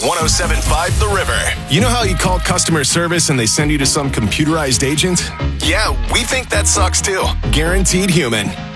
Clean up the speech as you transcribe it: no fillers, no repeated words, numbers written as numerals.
107.5 The River. You know how you call customer service and they send you to some computerized agent? Yeah, we think that sucks too. Guaranteed Human.